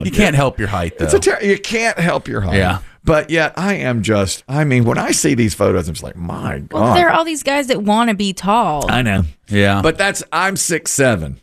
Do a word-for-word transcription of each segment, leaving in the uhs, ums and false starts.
You can't help your height, though. It's a ter- you can't help your height. Yeah. But yet I am just, I mean, when I see these photos, I'm just like, my God. Well, there are all these guys that want to be tall. I know. Yeah. But that's, I'm six seven.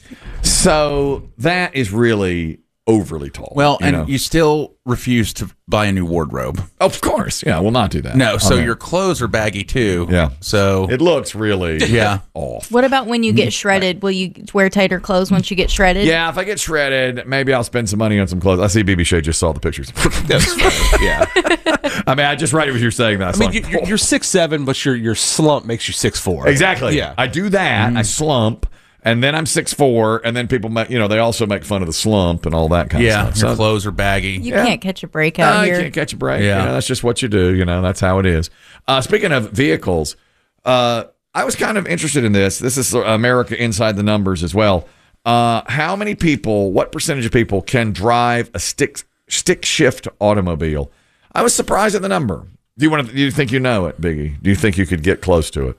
So that is really overly tall. Well, you and know? you still refuse to buy a new wardrobe. Of course. Yeah, we'll not do that. No, so I mean, your clothes are baggy, too. Yeah. So it looks really yeah. off. What about when you get shredded? Will you wear tighter clothes once you get shredded? Yeah, if I get shredded, maybe I'll spend some money on some clothes. I see B B Shea just saw the pictures. That's funny. Yeah. I mean, I just right as you're saying that. I mean, you- you're, you're six seven, but your your slump makes you six four. Exactly. Yeah. I do that. I slump, and then I'm six four, and then people, make, you know, they also make fun of the slump and all that kind Yeah. of stuff. Your clothes are baggy. You Yeah. can't catch a break out No, here. you can't catch a break. Yeah. You know, that's just what you do. You know, that's how it is. Uh, speaking of vehicles, uh, I was kind of interested in this. This is America Inside the Numbers as well. Uh, how many people, what percentage of people can drive a stick stick shift automobile? I was surprised at the number. Do you want to? Do you think you know it, Biggie? Do you think you could get close to it?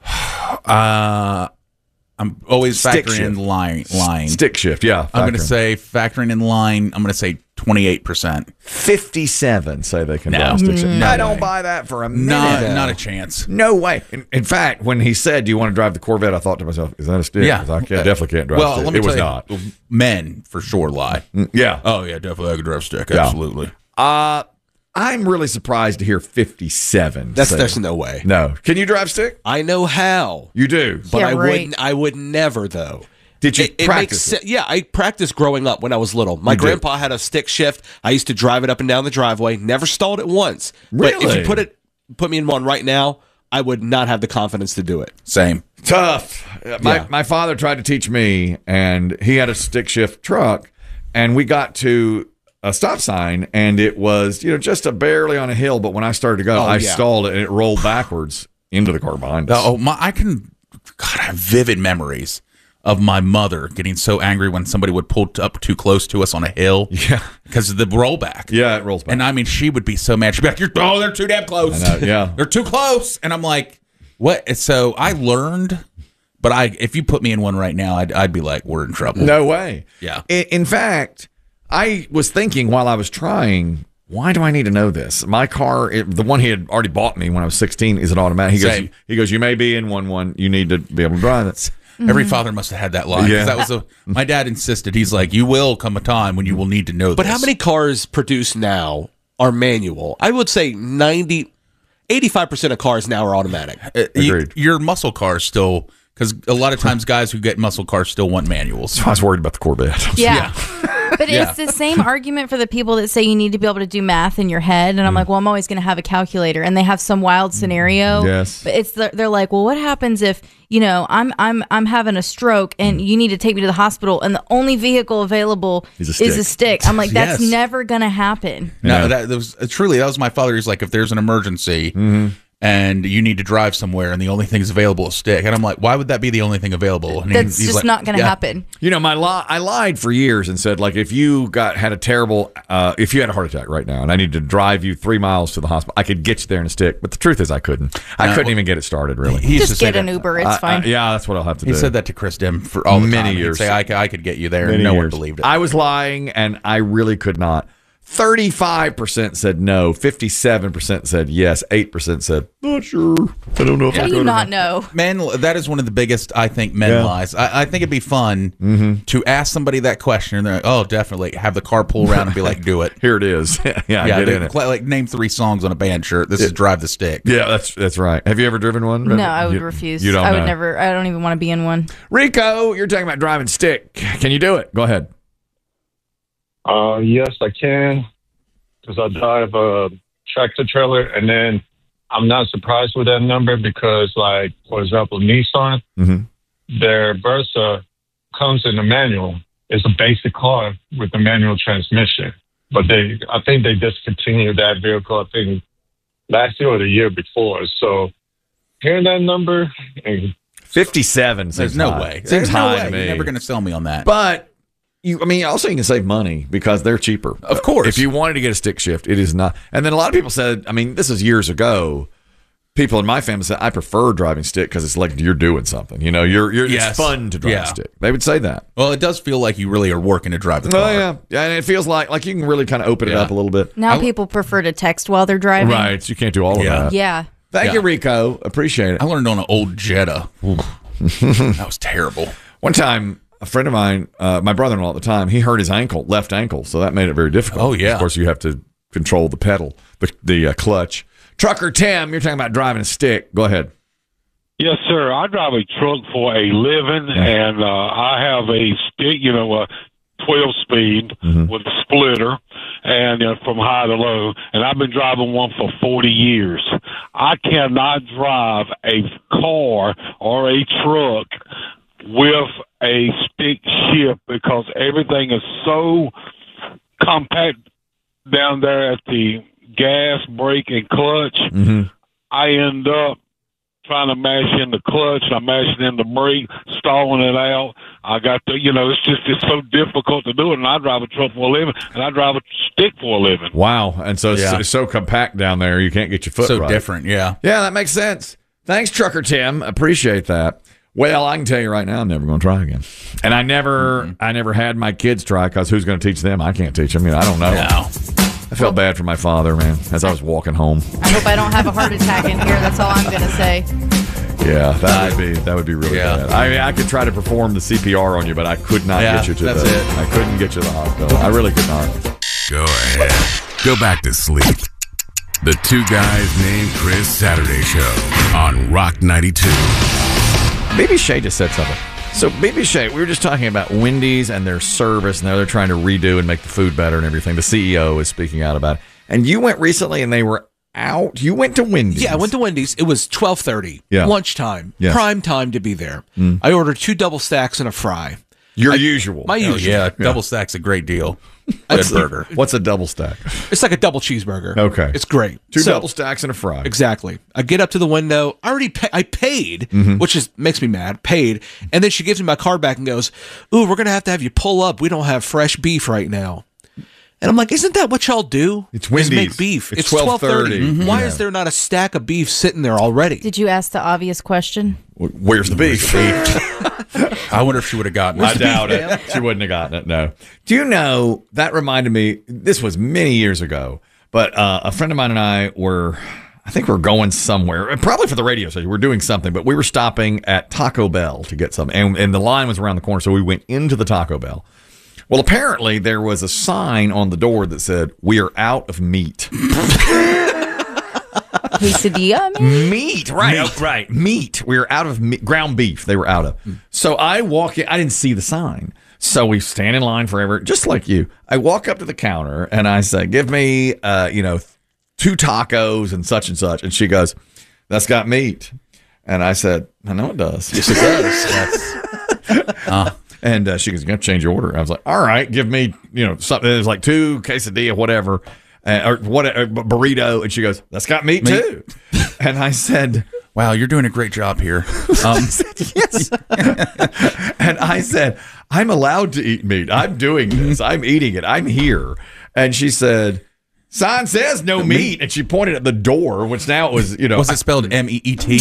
Uh, I'm always Stick factoring shift. in line. line. Stick shift, yeah. I'm going to factoring. say factoring in line. I'm going to say twenty-eight percent. fifty-seven say they can No. drive stick shift. No I don't way. buy that for a minute. Not, not a chance. No way. In, in fact, when he said, "Do you want to drive the Corvette?" I thought to myself, "Is that a stick?" Yeah. 'Cause I can't, definitely can't drive Well, a stick. let me It was tell you, not. Men for sure lie. Yeah. Oh yeah, definitely I could drive stick. Yeah. Absolutely. Uh, I'm really surprised to hear fifty-seven. That's say- there's no way. no. Can you drive stick? I know how, You do. but Yeah, I right. wouldn't. I would never though. Did you It, it makes practice se- it? Yeah, I practiced growing up when I was little. My You did. grandpa had a stick shift. I used to drive it up and down the driveway. Never stalled it once. But if Really? you put it, put me in one right now, I would not have the confidence to do it. Same. Tough. Uh, My Yeah. my father tried to teach me, and he had a stick shift truck, and we got to a stop sign, and it was, you know, just a barely on a hill. But when I started to go, Oh, I yeah. stalled it, and it rolled backwards into the car behind us. Oh my! I can. God, I have vivid memories of my mother getting so angry when somebody would pull t- up too close to us on a hill. Yeah. Because of the rollback. Yeah, it rolls back. And I mean, she would be so mad. She'd be like, "You're oh, they're too damn close. I know, yeah. they're too close." And I'm like, "What?" So I learned, but I if you put me in one right now, I'd, I'd be like, "We're in trouble." No way. Yeah. In, in fact, I was thinking while I was trying, why do I need to know this? My car, it, the one he had already bought me when I was sixteen, is an automatic. He Same. goes, he goes, you may be in one one. You need to be able to drive it. Every father must have had that line. 'cause Yeah. That was a, my dad insisted. He's like, "You will come a time when you will need to know But this." how many cars produced now are manual? I would say ninety, eighty-five percent of cars now are automatic. Uh, you- Agreed. your muscle cars still, because a lot of times guys who get muscle cars still want manuals. So I was worried about the Corvette. Yeah. But Yeah. it's the same argument for the people that say you need to be able to do math in your head. And I'm like, well, I'm always going to have a calculator. And they have some wild scenario. Yes. But it's the, they're like, well, what happens if, you know, I'm I'm I'm having a stroke and you need to take me to the hospital and the only vehicle available Is a is a stick. I'm like, that's Yes. never going to happen. No, Yeah. that, that was uh, truly that was my father. He's like, if there's an emergency and you need to drive somewhere, and the only thing is available is stick, and I'm like, why would that be the only thing available? And he- That's he's just like, not going to yeah. happen. You know, my li- I lied for years and said, like, if you got had a terrible, uh, if you had a heart attack right now and I needed to drive you three miles to the hospital, I could get you there in a stick. But the truth is, I couldn't. I No. couldn't even get it started, really. He used to Just say get an that- Uber. It's I- I- fine. yeah, that's what I'll have to He do. said that to Chris Dim for all the Many time. He'd years. say, I, c- I could get you there, Many and no one years. believed it. I was lying, and I really could not. thirty-five percent said no. fifty-seven percent said yes. eight percent said, not sure. I don't know if How I'll do go you to not the-" know? Men, that is one of the biggest, I think, men Yeah. lies. I, I think it'd be fun to ask somebody that question, and they're like, oh, definitely. Have the car pull around and be like, do it. Here it is. yeah, Yeah, get they- in it. like name three songs on a band shirt. This is Drive the Stick. Yeah, that's that's right. Have you ever driven one? No, I would You- refuse. You don't I would know. never, I don't even want to be in one. Rico, you're talking about driving stick. Can you do it? Go ahead. Uh, yes, I can, because I drive a tractor trailer, and then I'm not surprised with that number because, like, for example, Nissan, Mm-hmm. their Versa comes in a manual. It's a basic car with a manual transmission, but they, I think they discontinued that vehicle. I think last year or the year before. So hearing that number, and fifty-seven seems There's no high. way. Seems There's no high way. to me. You're never going to sell me on that. But you, I mean, also you can save money because they're cheaper. Of course. If you wanted to get a stick shift, it is not. And then a lot of people said, I mean, this is years ago. people in my family say I prefer driving stick because it's like you're doing something. You know, you're you're Yes. it's fun to drive Yeah. a stick. They would say that. Well, it does feel like you really are working to drive the car. Oh yeah, yeah, and it feels like like you can really kind of open it Yeah. up a little bit. Now I- people prefer to text while they're driving. Right, you can't do all of Yeah. that. Yeah. Thank Yeah. you, Rico. Appreciate it. I learned on an old Jetta. That was terrible. One time, a friend of mine, uh, my brother-in-law at the time, he hurt his ankle, left ankle, so that made it very difficult. Oh, yeah. Of course, you have to control the pedal, the the uh, clutch. Trucker Tim, you're talking about driving a stick. Go ahead. Yes, sir. I drive a truck for a living, and uh, I have a stick, you know, a twelve speed with a splitter, and uh, from high to low. And I've been driving one for forty years. I cannot drive a car or a truck with a stick shift because everything is so compact down there at the gas, brake, and clutch. Mm-hmm. I end up trying to mash in the clutch, I'm mashing in the brake, stalling it out. I got the, you know, it's just, it's so difficult to do it. And I drive a truck for a living, and I drive a stick for a living. Wow, and so it's, Yeah. it's so compact down there, you can't get your foot So right. different, yeah. Yeah, that makes sense. Thanks, Trucker Tim. Appreciate that. Well, I can tell you right now, I'm never going to try again. And I never, Mm-hmm. I never had my kids try because who's going to teach them? I can't teach them. You know, I don't know. No. I felt bad for my father, man, as I was walking home. I hope I don't have a heart attack in here. That's all I'm going to say. Yeah, that would be that would be really Yeah. bad. I mean, I could try to perform the C P R on you, but I could not Yeah, get you to that's the. it. I couldn't get you to the hospital. I really could not. Go ahead. Go back to sleep. The Two Guys Named Chris Saturday Show on Rock ninety-two. B B Shea just said something. So B B Shea, we were just talking about Wendy's and their service, and now they're trying to redo and make the food better and everything. The C E O is speaking out about it. And you went recently, and they were out. You went to Wendy's. Yeah, I went to Wendy's. It was twelve thirty, Yeah. lunchtime, Yes. prime time to be there. I ordered two double stacks and a fry. Your usual. My Oh, usual. yeah, double stack's a great deal. Good burger. What's a double stack? It's like a double cheeseburger. Okay. It's great. Two So- double stacks and a fry. Exactly. I get up to the window. I already pay, I paid, which is makes me mad. Paid, and then she gives me my card back and goes, "Ooh, we're gonna have to have you pull up. We don't have fresh beef right now." And I'm like, "Isn't that what y'all do? It's Is Wendy's. make beef. It's It's twelve thirty. twelve thirty. Why Yeah. is there not a stack of beef sitting there already?" Did you ask the obvious question? Where's the beef? I wonder if she would have gotten I it. doubt it. She wouldn't have gotten it. No. Do you know that reminded me? This was many years ago, but uh, a friend of mine and I were, I think we were going somewhere, probably for the radio station. We were doing something, but we were stopping at Taco Bell to get something, and, and the line was around the corner, so we went into the Taco Bell. Well, apparently there was a sign on the door that said, "We are out of meat." Quesadilla, maybe? Meat, right? Oh, right. Meat. We were out of meat, ground beef. They were out of. So I walk in. I didn't see the sign. So we stand in line forever, just like you. I walk up to the counter and I say, "Give me, uh, you know, two tacos and such and such." And she goes, "That's got meat." And I said, "I know it does." Yes, it does. That's, uh, And uh, she goes, "You got to change your order." I was like, "All right, give me, you know, something." It was like two quesadilla, whatever, uh, or what, a burrito. And she goes, "That's got meat, Meat. too." And I said, wow, you're doing a great job here. Um, "Yes." And I said, "I'm allowed to eat meat. I'm doing this. I'm eating it. I'm here." And she said, "Sign says no meat." And she pointed at the door, which now it was, you know, was it spelled M E E T?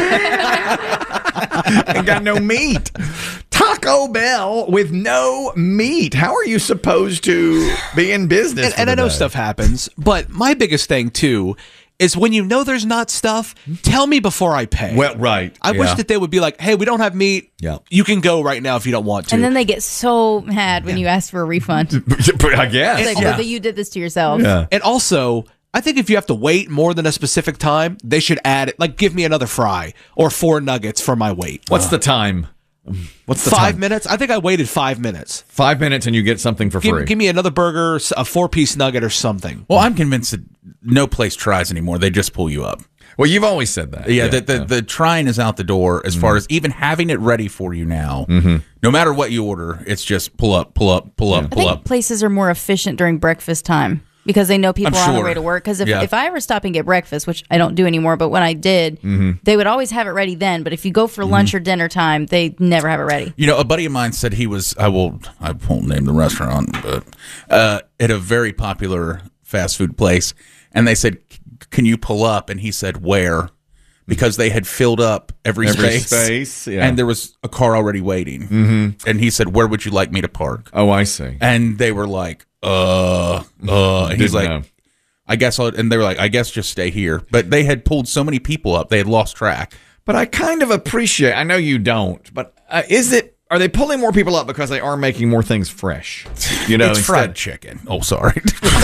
and got no meat. Taco Bell with no meat. How are you supposed to be in business? And, for and the I know day? stuff happens, but my biggest thing too is when you know there's not stuff, tell me before I pay. Well, right. I wish yeah. that they would be like, "Hey, we don't have meat. Yeah. You can go right now if you don't want to." And then they get so mad when you ask for a refund. I guess. It's like, Yeah. well, that you did this to yourself. Yeah. And also, I think if you have to wait more than a specific time, they should add it. Like, give me another fry or four nuggets for my wait. What's the time? What's the Five time? minutes? I think I waited five minutes. Five minutes and you get something for free. Give, give me another burger, s- a four piece nugget or something. Well, I'm convinced that no place tries anymore. They just pull you up. well, you've always said that. Yeah, the, the, the trying is out the door as far as even having it ready for you now. No matter what you order, it's just pull up, pull up, pull up, I pull think up. places are more efficient during breakfast time because they know people I'm are on their sure. way to work. Because if, Yeah. if I ever stop and get breakfast, which I don't do anymore, but when I did, they would always have it ready then. But if you go for lunch or dinner time, they never have it ready. You know, a buddy of mine said he was. I will. I won't name the restaurant, but uh, at a very popular fast food place, and they said, "Can you pull up?" And he said, "Where?" because they had filled up every, Every space, space, yeah. and there was a car already waiting. Mm-hmm. And he said, "Where would you like me to park?" Oh, I see. And they were like, "Uh, uh." And he's Didn't like, know. "I guess," I'll, and they were like, "I guess just stay here." But they had pulled so many people up, they had lost track. But I kind of appreciate. I know you don't, but uh, is it? Are they pulling more people up because they are making more things fresh? You know, It's instead- fried chicken. Oh, sorry.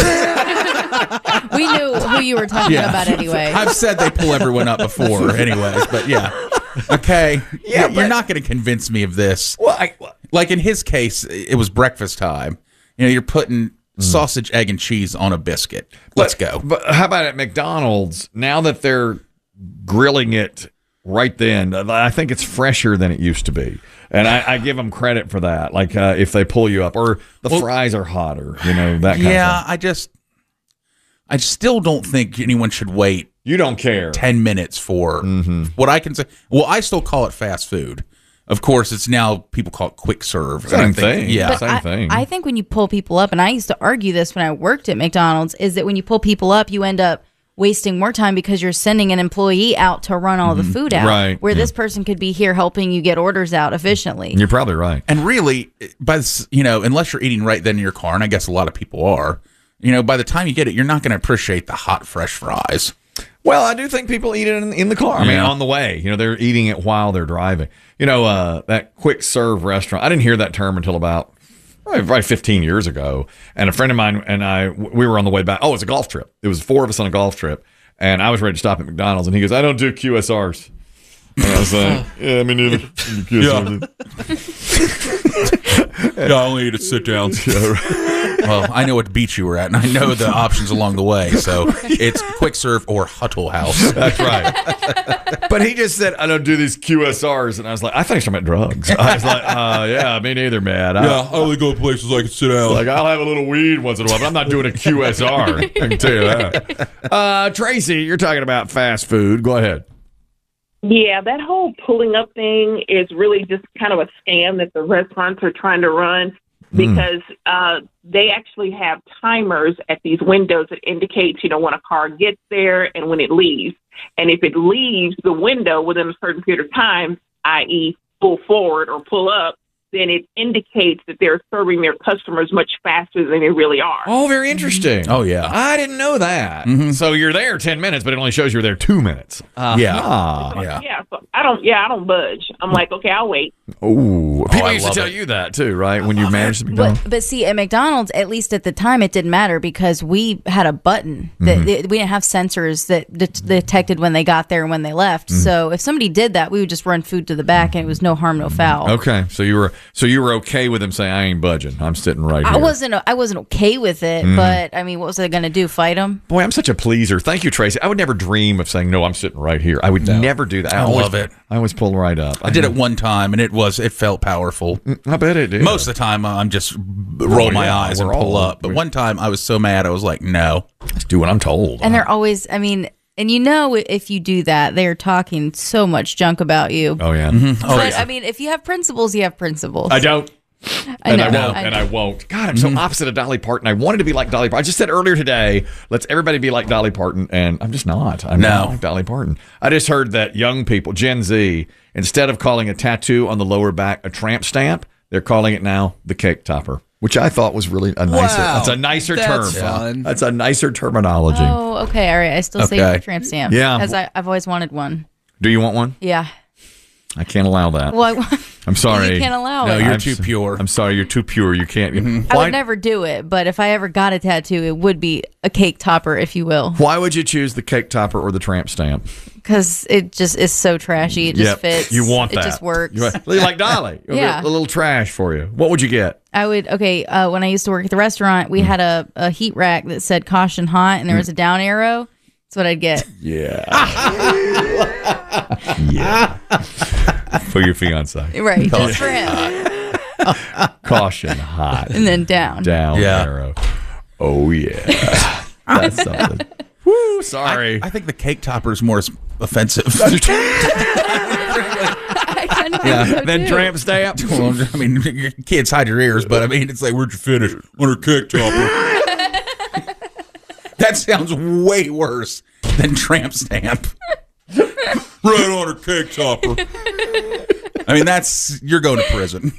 We knew who you were talking Yeah. about anyway. I've said they pull everyone up before, anyways. But yeah, okay. Yeah, You're- but- you're not going to convince me of this. Well, I, well, Like in his case, it was breakfast time. You know, you're putting sausage, egg, and cheese on a biscuit. Let's but, go. But how about at McDonald's? Now that they're grilling it right then, I think it's fresher than it used to be, and I, I give them credit for that. Like uh, if they pull you up, or the Well- fries are hotter, you know that kind Yeah, of thing. I just, I still don't think anyone should wait You don't care. ten minutes for Mm-hmm. what I can say. Well, I still call it fast food. Of course, it's now people call it quick serve. And I Same think- thing. Yeah. But Same I, thing. I think when you pull people up, and I used to argue this when I worked at McDonald's, is that when you pull people up, you end up wasting more time because you're sending an employee out to run all the food out. Right, Where yeah. this person could be here helping you get orders out efficiently. You're probably right. And really, by this, you know, unless you're eating right then in your car, and I guess a lot of people are, you know, by the time you get it, you're not going to appreciate the hot, fresh fries. Well, I do think people eat it in, in the car. I mean, Yeah. on the way. You know, they're eating it while they're driving. You know, uh, that quick serve restaurant. I didn't hear that term until about probably, probably fifteen years ago. And a friend of mine and I, we were on the way back. Oh, it was a golf trip. It was four of us on a golf trip. And I was ready to stop at McDonald's. And he goes, "I don't do Q S Rs." And I was like, "Yeah, me neither." Yeah. Yeah, I only eat at sit downs. Well, I know what beach you were at, and I know the options along the way. So it's quick serve or Huddle House. That's right. But he just said, "I don't do these Q S Rs." And I was like, "I think I'm at drugs." I was like, uh, yeah, me neither, man. I, I only go to places I can sit down. Like, I'll have a little weed once in a while, but I'm not doing a Q S R. I can tell you that. Uh, Tracy, you're talking about fast food. Go ahead. Yeah, that whole pulling up thing is really just kind of a scam that the restaurants are trying to run because uh, they actually have timers at these windows that indicates, you know, when a car gets there and when it leaves. And if it leaves the window within a certain period of time, that is pull forward or pull up, then it indicates that they're serving their customers much faster than they really are. Oh, very interesting. Oh, yeah. I didn't know that. So you're there ten minutes, but it only shows you're there two minutes. Yeah. Ah. Yeah. Yeah, so I don't. Yeah, I don't budge. I'm like, okay, I'll wait. Oh, people I used to love tell it. you that too, right? When you managed the McDonald's. But, but see, at McDonald's, at least at the time, it didn't matter because we had a button that that- we didn't have sensors that det- detected when they got there and when they left. So if somebody did that, we would just run food to the back, and it was no harm, no foul. Okay, so you were so you were okay with them saying, "I ain't budging. I'm sitting right here." I wasn't. I wasn't okay with it, but I mean, what was I going to do? Fight them? Boy, I'm such a pleaser. Thank you, Tracy. I would never dream of saying, "No, I'm sitting right here." I would never do that. I always, love it. I always pull right up. I did it one time, and it was it felt powerful. I bet it did. Most of the time, I'm just roll Oh, my yeah, eyes and we're pull all- up. But one time, I was so mad, I was like, "No." Just do what I'm told. And they're always. I mean, and you know, if you do that, they are talking so much junk about you. oh yeah. Oh, But yeah. I mean, if you have principles, you have principles. I don't. I and know. I won't. I and know. I won't. God, I'm so opposite of Dolly Parton. I wanted to be like Dolly Parton. I just said earlier today, let's everybody be like Dolly Parton, and I'm just not. I'm No. not like Dolly Parton. I just heard that young people, Gen Z, instead of calling a tattoo on the lower back a tramp stamp, they're calling it now the cake topper, which I thought was really a nicer. Wow. That's a nicer That's term. fun. That's a nicer terminology. Oh, okay. All right. I still say Okay. tramp stamp. Yeah. Because I've always wanted one. Do you want one? Yeah. I can't allow that. Well, I, I'm sorry. you can't allow No, it. you're I'm too s- pure. I'm sorry, you're too pure. You can't. I Why, would never do it, but if I ever got a tattoo, it would be a cake topper, if you will, why would you choose the cake topper or the tramp stamp? because it just is so trashy. It just Yep. fits. You want that. It just works. You want- like Dolly. It'll be Yeah. A little trash for you. What would you get? I would. Okay. Uh, when I used to work at the restaurant, Mm. we had a, a heat rack that said "caution hot," and there was a down arrow. That's what I'd get. Yeah. yeah. For your fiance. Right, just for him, Caution hot. and then down. Down Yeah. arrow. Oh, yeah. That's something. Woo, sorry. I think the cake topper is more s- offensive. I kind of think so then too. tramp stamp. Well, I mean, your kids hide your ears, but I mean, it's like, where'd you finish? On her cake topper. That sounds way worse than tramp stamp. Right on her cake topper. I mean, that's, you're going to prison.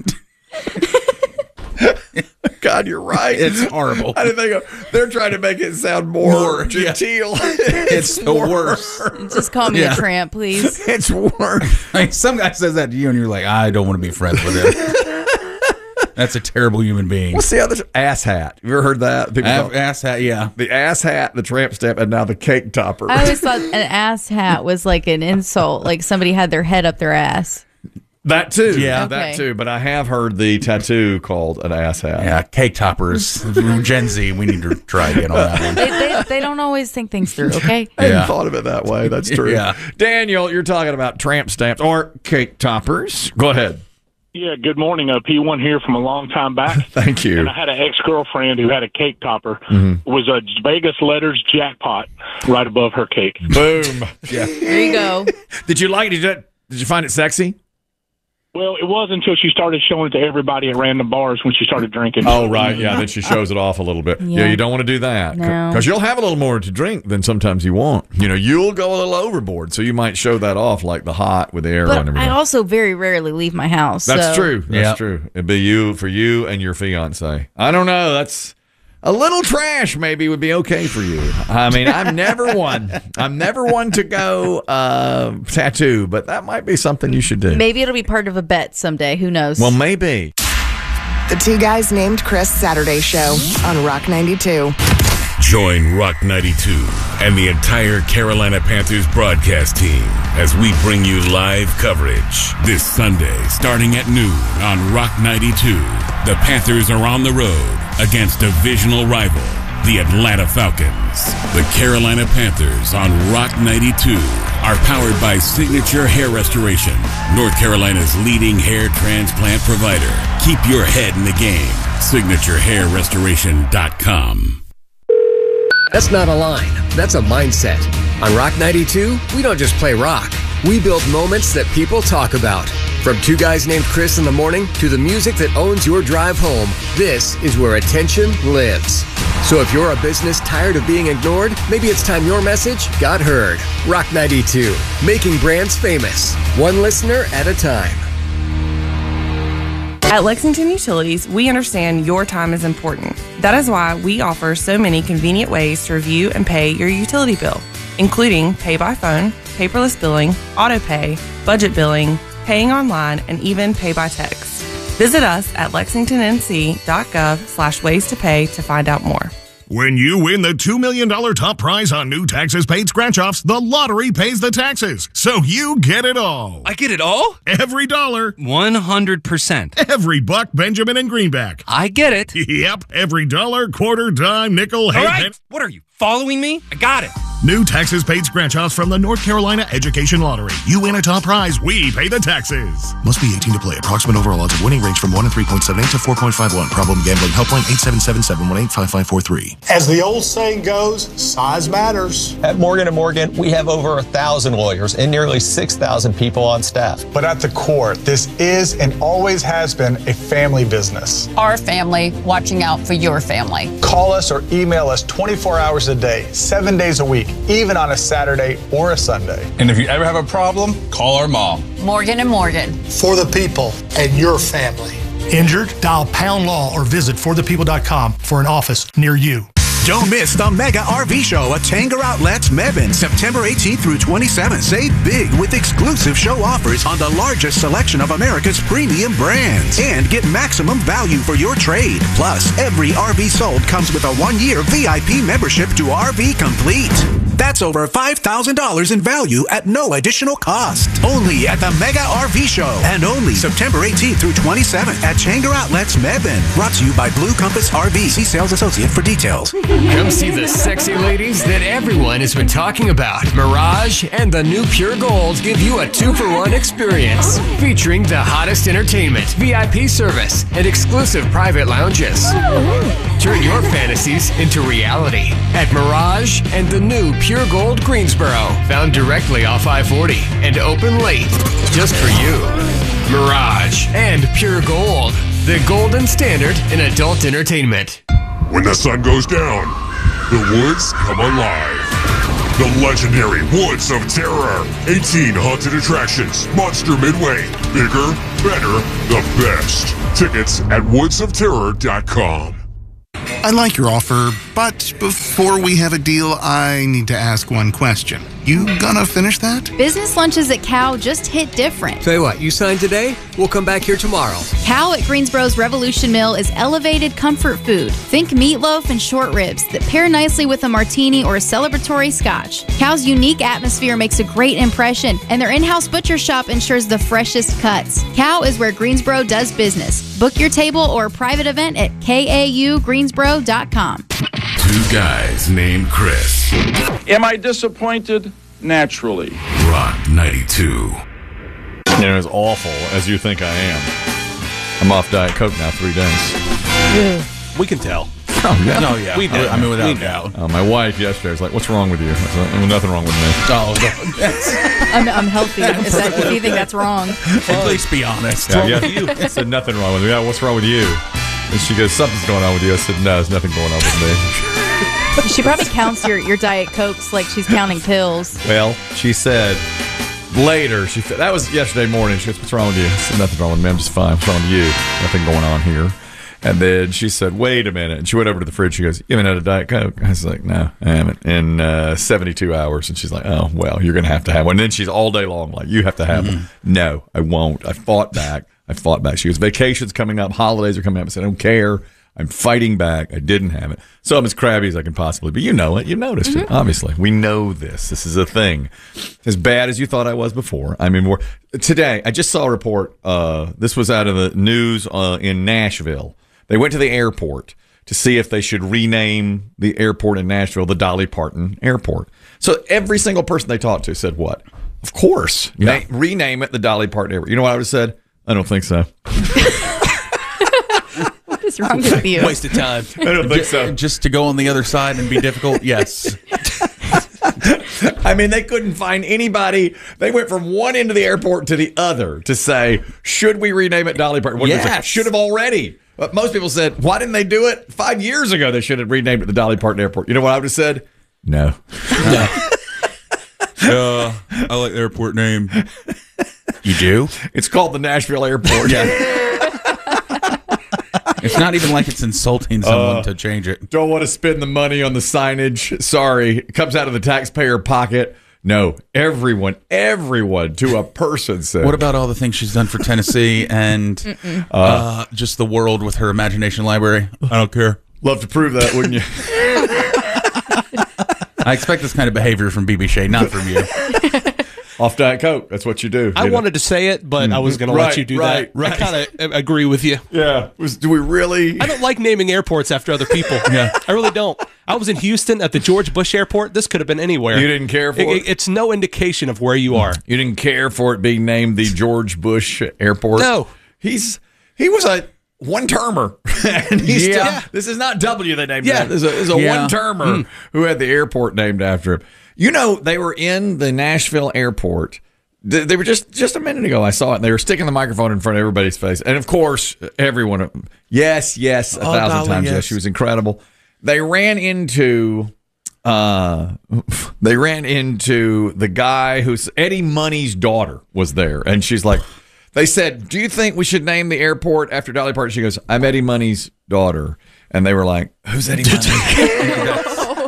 God, you're right. It's horrible. I didn't think of, they're trying to make it sound more, More, genteel. yeah. It's the worst. Just call me Yeah. a tramp, please. It's worse. Like, some guy says that to you, and you're like, I don't want to be friends with him. That's a terrible human being. What's the other ass hat? You ever heard that? People A- call- ass hat, yeah. the ass hat, the tramp stamp, and now the cake topper. I always thought an ass hat was like an insult, like somebody had their head up their ass. That too. Yeah. that Okay. too. But I have heard the tattoo called an ass hat. Yeah, cake toppers. Gen Z, we need to try again on that one. They, they, they don't always think things through, okay? I hadn't Yeah. thought of it that way. That's true. Yeah. Daniel, you're talking about tramp stamps or cake toppers. Go ahead. Yeah, good morning. Uh, P one here from a long time back. Thank you. And I had an ex-girlfriend who had a cake topper. It was a Vegas letters jackpot right above her cake. Boom. Yeah. There you go. Did you like it? Did you, did you find it sexy? Well, it was until she started showing it to everybody at random bars when she started drinking. Oh, right. Yeah. Then she shows it off a little bit. Yeah, Yeah. you don't want to do that. No. Because you'll have a little more to drink than sometimes you want. You know, you'll go a little overboard. So you might show that off like the hot with the arrow and But everything. I also very rarely leave my house. That's so- true. That's Yeah. true. It'd be you for you and your fiance. I don't know. That's a little trash. Maybe would be okay for you. I mean, I'm never one. I'm never one to go uh, tattoo, but that might be something you should do. Maybe it'll be part of a bet someday. Who knows? Well, maybe. The Two Guys Named Chris Saturday Show on Rock ninety-two. Join Rock ninety-two and the entire Carolina Panthers broadcast team as we bring you live coverage this Sunday starting at noon on Rock ninety-two. The Panthers are on the road against divisional rival, the Atlanta Falcons. The Carolina Panthers on Rock ninety-two are powered by Signature Hair Restoration, North Carolina's leading hair transplant provider. Keep your head in the game. signature hair restoration dot com. That's not a line. That's a mindset. On Rock ninety-two, we don't just play rock. We build moments that people talk about. From Two Guys Named Chris in the morning to the music that owns your drive home, this is where attention lives. So if you're a business tired of being ignored, maybe it's time your message got heard. Rock ninety-two, making brands famous, one listener at a time. At Lexington Utilities, we understand your time is important. That is why we offer so many convenient ways to review and pay your utility bill, including pay by phone, paperless billing, auto pay, budget billing, paying online, and even pay by text. Visit us at lexingtonnc.gov slash ways to pay to find out more. When you win the two million dollars top prize on new taxes paid scratch-offs, the lottery pays the taxes. So you get it all. I get it all? Every dollar. one hundred percent. Every buck, Benjamin, and greenback. I get it. Yep. Every dollar, quarter, dime, nickel, All half. right. What are you, following me? I got it. New taxes paid scratch-offs from the North Carolina Education Lottery. You win a top prize, we pay the taxes. Must be eighteen to play. Approximate overall odds of winning range from one and three point seven eight to four point five one. Problem gambling helpline eight seven seven, seven one eight, five five four three. As the old saying goes, size matters. At Morgan and Morgan, we have over a thousand lawyers and nearly six thousand people on staff. But at the core, this is and always has been a family business. Our family watching out for your family. Call us or email us twenty-four hours a day, seven days a week, even on a Saturday or a Sunday. And if you ever have a problem, call our mom. Morgan and Morgan. For the people and your family. Injured? Dial Pound Law or visit for the people dot com for an office near you. Don't miss the Mega R V Show at Tanger Outlets Mebane, September eighteenth through twenty-seventh. Save big with exclusive show offers on the largest selection of America's premium brands. And get maximum value for your trade. Plus, every R V sold comes with a one-year V I P membership to R V Complete. That's over five thousand dollars in value at no additional cost. Only at the Mega R V Show. And only September eighteenth through twenty-seventh at Tanger Outlets Mebane. Brought to you by Blue Compass R V. See sales associate for details. Come see the sexy ladies that everyone has been talking about. Mirage and the new Pure Gold give you a two-for-one experience. Featuring the hottest entertainment, V I P service, and exclusive private lounges. Turn your fantasies into reality at Mirage and the new Pure Gold Greensboro. Found directly off I forty and open late. Just for you. Mirage and Pure Gold. The golden standard in adult entertainment. When the sun goes down, the woods come alive. The legendary Woods of Terror. eighteen haunted attractions. Monster Midway. Bigger, better, the best. Tickets at woods of terror dot com. I like your offer, but before we have a deal, I need to ask one question. You gonna finish that? Business lunches at Cow just hit different. Tell you what, you sign today, we'll come back here tomorrow. Cow at Greensboro's Revolution Mill is elevated comfort food. Think meatloaf and short ribs that pair nicely with a martini or a celebratory scotch. Cow's unique atmosphere makes a great impression, and their in-house butcher shop ensures the freshest cuts. Cow is where Greensboro does business. Book your table or a private event at K A U greensboro dot com. Two guys named Chris. Am I disappointed? Naturally. Rock ninety-two. You know, as awful as you think I am, I'm off Diet Coke now three days. We can tell. Oh, yeah. No, yeah. We know. I mean, without We know. doubt. Uh, my wife yesterday was like, "What's wrong with you?" I said, "There's nothing wrong with me." Oh, I'm, I'm healthy. If, that, if you think that's wrong. at least be honest. Yeah, yeah. I said, "Nothing wrong with me." Yeah, what's wrong with you? And she goes, "Something's going on with you." I said, "No, there's nothing going on with me." She probably counts your, your Diet Cokes like she's counting pills. Well, she said later, she that was yesterday morning. She goes, "What's wrong with you?" I said, "Nothing wrong with me. I'm just fine. What's wrong with you? Nothing going on here." And then she said, "Wait a minute." And she went over to the fridge. She goes, "You haven't had a Diet Coke?" I was like, "No, I haven't in uh, seventy-two hours." And she's like, "Oh, well, you're going to have to have one." And then she's all day long like, "You have to have one." No, I won't. I fought back. I fought back. She goes, "Vacation's coming up. Holidays are coming up." I said, "I don't care. I'm fighting back." I didn't have it. So I'm as crabby as I can possibly be. You know it. You noticed it, obviously. We know this. This is a thing. As bad as you thought I was before. I mean, more today, I just saw a report. Uh, this was out of the news uh, in Nashville. They went to the airport to see if they should rename the airport in Nashville the Dolly Parton Airport. So every single person they talked to said what? Of course. Yeah. Na- rename it the Dolly Parton Airport. You know what I would have said? I don't think so. What is wrong with you? Waste of time. I don't think so. Just to go on the other side and be difficult? Yes. I mean, they couldn't find anybody. They went from one end of the airport to the other to say, should we rename it Dolly Parton? What Yes. Should have already. But most people said, why didn't they do it? Five years ago, they should have renamed it the Dolly Parton Airport. You know what I would have said? No. No. uh, I like the airport name. You do? It's called the Nashville Airport. Yeah. It's not even like it's insulting someone Uh, to change it. Don't want to spend the money on the signage. Sorry. It comes out of the taxpayer pocket. No, everyone, everyone to a person said. What about all the things she's done for Tennessee and uh, just the world with her imagination library? I don't care. Love to prove that, wouldn't you? I expect this kind of behavior from B B Shea, not from you. Off Diet Coke. That's what you do. I you know? wanted to say it, but I was going to Right, let you do right, that. right. I kind of agree with you. Yeah. Was, do we really? I don't like naming airports after other people. Yeah. I really don't. I was in Houston at the George Bush Airport. This could have been anywhere. You didn't care for it? It's no indication of where you are. You didn't care for it being named the George Bush Airport? No. He's he was a one-termer. and he's Yeah. still, this is not W they named Yeah. him. This is a, this is a Yeah. one-termer who had the airport named after him. You know, they were in the Nashville airport. They they were just just a minute ago. I saw it. And they were sticking the microphone in front of everybody's face, and of course, everyone. Yes, yes, a Oh, thousand Dolly, times. Yes. yes. She was incredible. They ran into, uh, they ran into the guy who's Eddie Money's daughter was there, and she's like, they said, "Do you think we should name the airport after Dolly Parton?" She goes, "I'm Eddie Money's daughter," and they were like, "Who's Eddie Money?"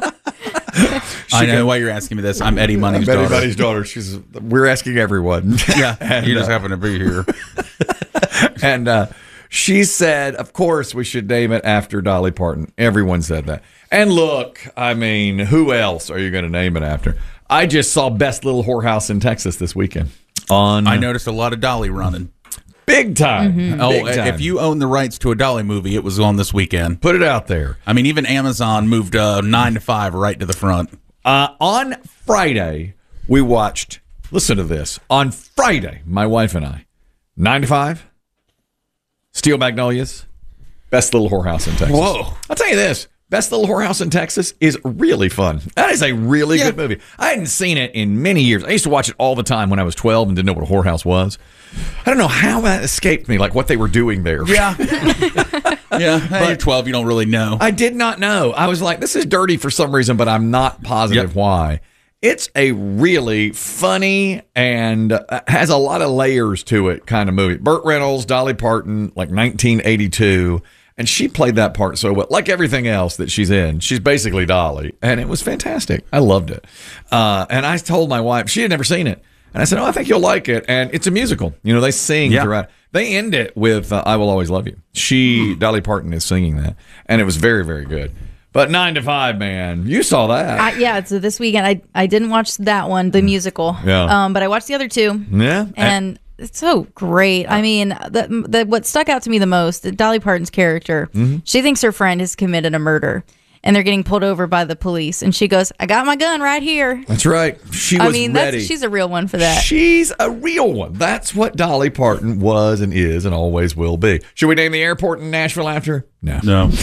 I know why you're asking me this. I'm Eddie Money's I'm Eddie daughter. Money's daughter. She's. We're asking everyone. Yeah, And, you just uh, happen to be here. And uh, she said, of course, we should name it after Dolly Parton. Everyone said that. And look, I mean, who else are you going to name it after? I just saw Best Little Whorehouse in Texas this weekend. On I noticed a lot of Dolly running. Big time. Mm-hmm. Oh, Big time. if you own the rights to a Dolly movie, it was on this weekend. Put it out there. I mean, even Amazon moved uh, nine to five right to the front. Uh, on Friday, we watched, listen to this. On Friday, my wife and I, nine to five, Steel Magnolias, Best Little Whorehouse in Texas. Whoa. I'll tell you this. Best Little Whorehouse in Texas is really fun. That is a really Yeah. good movie. I hadn't seen it in many years. I used to watch it all the time when I was twelve and didn't know what a whorehouse was. I don't know how that escaped me, like what they were doing there. Yeah. Yeah. But you're twelve, you don't really know. I did not know. I was like, this is dirty for some reason, but I'm not positive Yep. why. It's a really funny and uh, has a lot of layers to it kind of movie. Burt Reynolds, Dolly Parton, like nineteen eighty-two. And she played that part so well. Like everything else that she's in, she's basically Dolly. And it was fantastic. I loved it. Uh, and I told my wife, she had never seen it. And I said, oh, I think you'll like it. And it's a musical. You know, they sing Yeah. throughout. They end it with uh, I Will Always Love You. She, Dolly Parton, is singing that. And it was very, very good. But nine to five, man, you saw that. I, yeah, so this weekend I I didn't watch that one, the musical. Yeah. Um, but I watched the other two. Yeah. And it's so great. I mean, the, the, what stuck out to me the most, Dolly Parton's character, Mm-hmm. she thinks her friend has committed a murder. And they're getting pulled over by the police. And she goes, I got my gun right here. That's right. She was I mean, ready. That's, she's a real one for that. She's a real one. That's what Dolly Parton was and is and always will be. Should we name the airport in Nashville after her? No. No.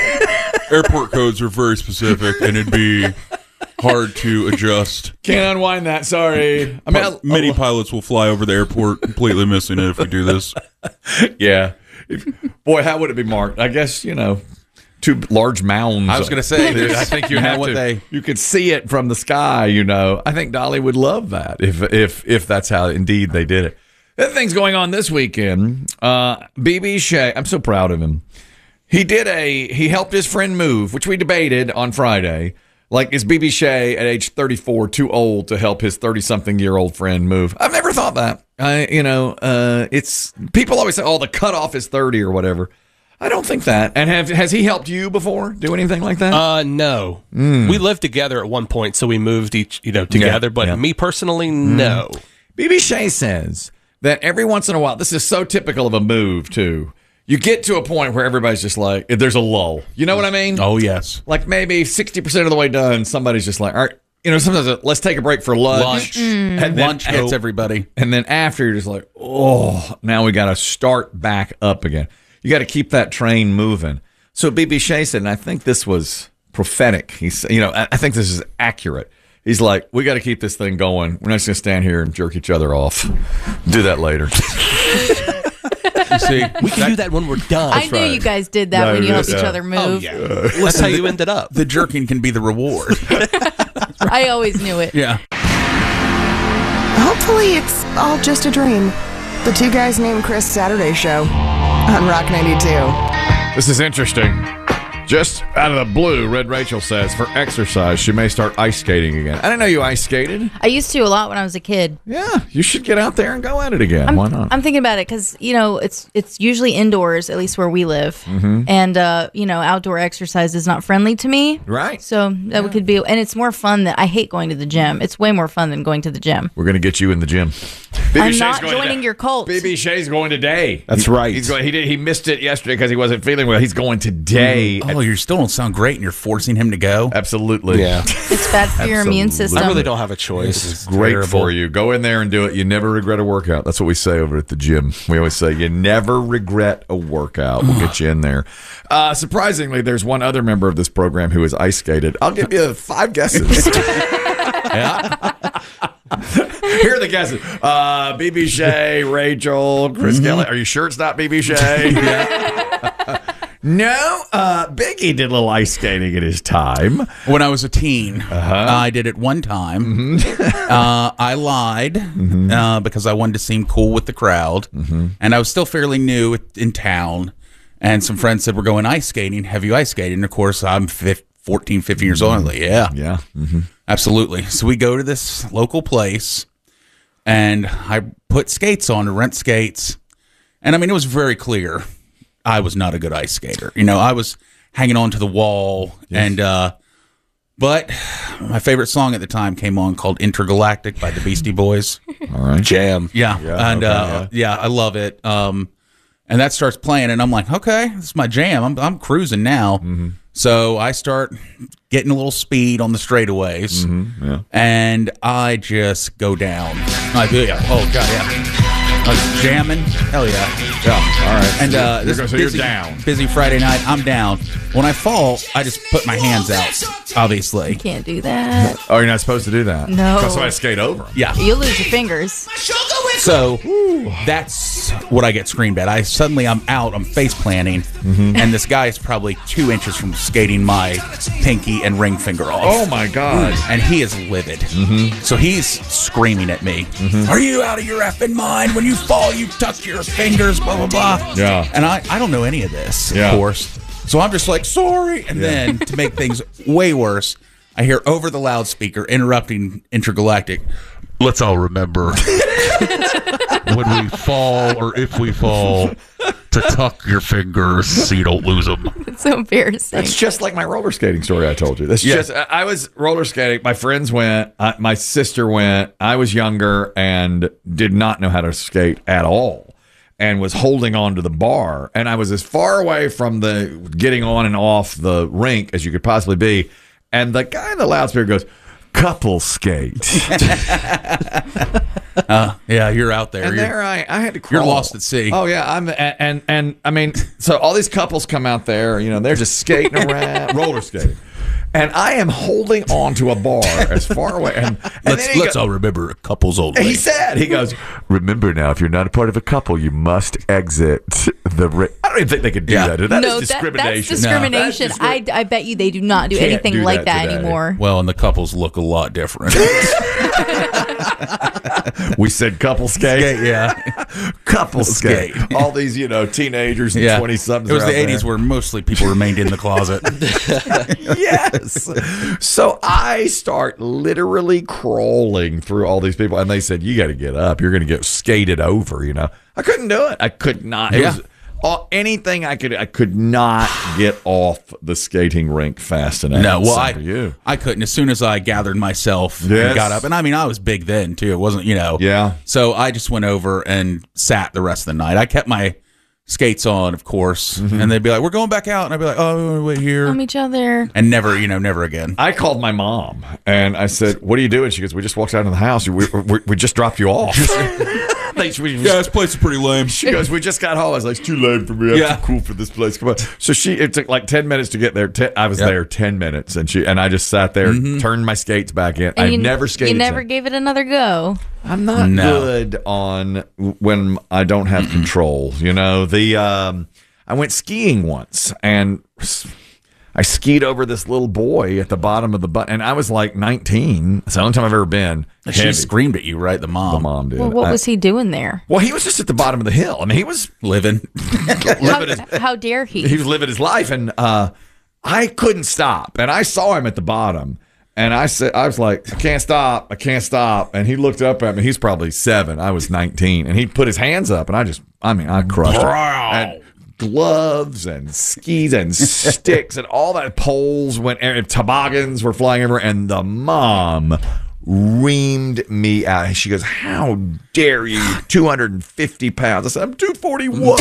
Airport codes are very specific, and it'd be hard to adjust. Can't unwind that. Sorry. I mean, I, many pilots will fly over the airport completely missing it if we do this. Yeah. If, boy, how would it be marked? I guess, you know, two large mounds. I was going to say, dude, I think you know have what to. They, you could see it from the sky, you know. I think Dolly would love that if if if that's how indeed they did it. The thing's going on this weekend. Uh, B B Shea, I'm so proud of him. He did a, he helped his friend move, which we debated on Friday. Like, is B B Shea at age thirty-four too old to help his thirty-something-year-old friend move? I've never thought that. I, you know, uh, it's, people always say, oh, the cutoff is thirty or whatever. I don't think that. And have, has he helped you before do anything like that? Uh, no. Mm. We lived together at one point, so we moved each, you know, together. Yeah, but yeah. me personally, no. B B Shea says that every once in a while, this is so typical of a move, too. You get to a point where everybody's just like, there's a lull. You know what I mean? Oh, yes. Like maybe sixty percent of the way done, somebody's just like, all right, you know, sometimes uh, let's take a break for lunch. Lunch. And then, Lunch hits everybody. And then after, you're just like, oh, now we got to start back up again. You got to keep that train moving. So B B Shea said, and I think this was prophetic. He's, you know, I, I think this is accurate. He's like, we got to keep this thing going. We're not just going to stand here and jerk each other off. Do that later. You see, We can do that when we're done. I knew you guys did that No, when you yeah, helped each yeah. other move. Oh, yeah. That's how you ended up. the jerking can be the reward. I always knew it. Yeah. Hopefully, it's all just a dream. The Two Guys Named Chris Saturday Show on Rock ninety-two. This is interesting. Just out of the blue, Red Rachel says, for exercise, she may start ice skating again. I didn't know you ice skated. I used to a lot when I was a kid. Yeah, you should get out there and go at it again. I'm, Why not? I'm thinking about it because, you know, it's it's usually indoors, at least where we live. Mm-hmm. And, uh, you know, outdoor exercise is not friendly to me. Right. So that could be, and it's more fun that I hate going to the gym. It's way more fun than going to the gym. We're going to get you in the gym. I'm not joining your cult. B B Shea's going today. That's He- right. He's going. He did. He missed it yesterday because he wasn't feeling well. He's going today. Oh, you still don't sound great, and you're forcing him to go. Absolutely. Yeah. It's bad for your immune system. I really don't have a choice. This is great terrible. for you. Go in there and do it. You never regret a workout. That's what we say over at the gym. We always say you never regret a workout. We'll get you in there. Uh, surprisingly, there's one other member of this program who is ice skated. I'll give you five guesses. Yeah. Here are the guesses. Uh, B B Shea, Rachel, Chris Mm-hmm. Kelly. Are you sure it's not B B Shea? No. Uh, Biggie did a little ice skating at his time. When I was a teen, Uh-huh. I did it one time. uh, I lied uh, because I wanted to seem cool with the crowd, and I was still fairly new in town. And some friends said, "We're going ice skating. Have you ice skated?" And of course, I'm fifteen, fourteen, fifteen years old. I'm like, yeah, Yeah. Mm-hmm. absolutely. So we go to this local place, and I put skates on to rent skates. And I mean, it was very clear I was not a good ice skater. You know, I was hanging on to the wall. And, uh, but my favorite song at the time came on called Intergalactic by the Beastie Boys. All right. Jam. Yeah. Yeah, and, okay, uh, yeah. I love it. Um, and that starts playing, and I'm like, okay, this is my jam. I'm, I'm cruising now. Mm-hmm. So I start getting a little speed on the straightaways, Mm-hmm. Yeah. and I just go down. Like, yeah. Oh, God, yeah. I was jamming. Hell yeah. Yeah. All right. And uh, You're this gonna- so busy, you're down. busy Friday night. I'm down. When I fall, I just put my hands out, obviously. You can't do that. Oh, you're not supposed to do that? No. Because somebody skate over 'em. Yeah. You'll lose your fingers. So that's what I get screamed at. I suddenly I'm out, I'm face planting, Mm-hmm. and this guy is probably two inches from skating my pinky and ring finger off. Oh my God. And he is livid. Mm-hmm. So he's screaming at me. Are you out of your effing mind? When you fall, you tuck your fingers, blah, blah, blah. Yeah. And I, I don't know any of this, Yeah. of course. So I'm just like, sorry. And Yeah. then to make things way worse, I hear over the loudspeaker interrupting Intergalactic. Let's all remember when we fall or if we fall to tuck your fingers so you don't lose them. It's so embarrassing. That's just like my roller skating story I told you. That's Yeah. just I I was roller skating. My friends went. I, my sister went. I was younger and did not know how to skate at all, and was holding on to the bar. And I was as far away from the getting on and off the rink as you could possibly be. And the guy in the loudspeaker goes, "Couple skate." Uh, yeah, you're out there. And You're- there I, I had to crawl. You're lost at sea. Oh yeah, I'm and, and and I mean, so all these couples come out there, you know, they're just skating around, roller skating, and I am holding on to a bar as far away. And, and Let's, then he let's go- all remember a couple's old and way. he said, he goes, "Remember now, if you're not a part of a couple, you must exit the ring." I don't even think they could do Yeah. that. That no, is that, discrimination. that's discrimination. No, that's discri- I, I bet you they do not do Can't anything do like that that, today. anymore. Well, and the couples look a lot different. We said couple skate. yeah. Couple skate. Skate. All these, you know, teenagers and Yeah. twenty somethings. It was the eighties where mostly people remained in the closet. Yes. So I start literally crawling through all these people, and they said, "You got to get up. You're going to get skated over." You know, I couldn't do it. I could not. It Yeah. was all, anything I could. I could not get off the skating rink fast enough. No, well, Some I, for you. I couldn't. As soon as I gathered myself Yes. and got up, and I mean, I was big then too. It wasn't, you know. Yeah. So I just went over and sat the rest of the night. I kept my skates on, of course, Mm-hmm. and they'd be like, "We're going back out," and I'd be like, "Oh, wait here," From each other. and never, you know, never again. I called my mom and I said, "What are you doing?" She goes, "We just walked out of the house. We, we, we just dropped you off." They- we- Yeah, this place is pretty lame. She goes, "We just got home." I was like, "It's too late for me. I'm Yeah. too cool for this place. Come on." So she, it took like ten minutes to get there. Ten, I was Yep. there ten minutes, and she and I just sat there, Mhm. turned my skates back in. And I you, never skated. You never since. gave it another go. I'm not No. good on when I don't have control. You know, the um, I went skiing once and I skied over this little boy at the bottom of the butt, and I was like nineteen. It's the only time I've ever been. She Heavy. screamed at you, right? The mom. The mom did. Well, what I- was he doing there? well, he was just at the bottom of the hill. I mean, he was living. How, living his, how dare he? he was living his life, and uh, I couldn't stop. And I saw him at the bottom, and I said, I was like, "I can't stop, I can't stop." And he looked up at me. He's probably seven. I was nineteen, and he put his hands up, and I just, I mean, I crushed it. And gloves and skis and sticks and all that, poles went, and toboggans were flying everywhere, and the mom reamed me out. She goes, "How dare you, two hundred fifty pounds." I said, "I'm two forty-one.